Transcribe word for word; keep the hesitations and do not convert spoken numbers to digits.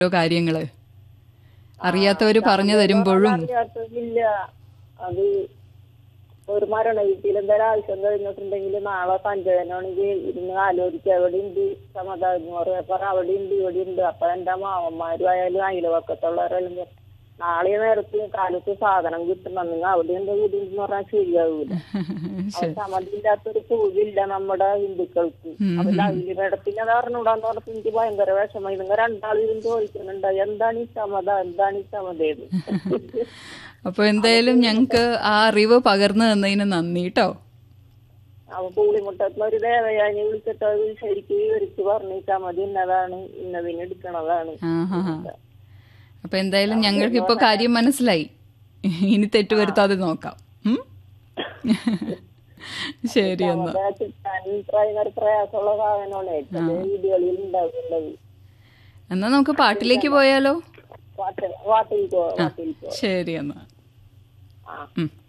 ഓരോ കാര്യങ്ങള് അറിയാത്തവര് പറഞ്ഞു തരുമ്പോഴും അറിയാത്തതില്ല. അത് ഒരു മരണ വീട്ടിൽ എന്തായാലും ആവശ്യം കഴിഞ്ഞിട്ടുണ്ടെങ്കിൽ നാളെ പഞ്ചവനാണെങ്കിൽ ഇരുന്ന് ആലോചിക്കുക. എവിടെ ഉണ്ട് സമാധാനം പറയാ, അവിടെ ഉണ്ട് ഇവിടെ ഉണ്ട്. അപ്പൊ എന്റെ മാവന്മാരും ആയാലും അയൽവക്കത്തുള്ളവരെല്ലാം നാളെ നേരത്ത് കാലത്ത് സാധനം കിട്ടണം, നിങ്ങൾ അവിടെ എന്താ വീടുണ്ടെന്ന് പറഞ്ഞാൽ ശരിയാവൂല. സമ്മതിയില്ലാത്തൊരു കൂലില്ല നമ്മുടെ ഹിന്ദുക്കൾക്ക്. അപ്പൊ ലൈലിടത്തിന്റെ അറിഞ്ഞൂടാന്ന് പറഞ്ഞപ്പോ എനിക്ക് ഭയങ്കര വിഷമമായി. നിങ്ങൾ രണ്ടാളും ചോദിക്കുന്നുണ്ട് എന്താണ് ഈ സമത, എന്താണ് ഈ സമതയത്. അപ്പൊ എന്തായാലും ഞങ്ങക്ക് ആ അറിവ് പകർന്നു തന്നതിന് നന്ദി കേട്ടോ. അപ്പൊ പുളിമുട്ടത്തിന് ഒരു ദേവയാനി വിളിച്ചിട്ട് അത് ശരിക്കും വിവരിച്ച് പറഞ്ഞിട്ടാ മതി, ഇന്നതാണ് ഇന്നതിന് എടുക്കണതാണ്. അപ്പൊ എന്തായാലും ഞങ്ങൾക്ക് ഇപ്പൊ കാര്യം മനസ്സിലായി. ഇനി തെറ്റ് വരുത്താതെ നോക്കാം. ശരി എന്നാ പ്രയാസമുള്ള സാധനമാണ് വീടുകളിൽ ഉണ്ടാകുന്നത്. എന്നാ നമുക്ക് പാട്ടിലേക്ക് പോയാലോ? വാട്ടിൽ പോ വാട്ടിൽ പോ ശരി എന്നാ.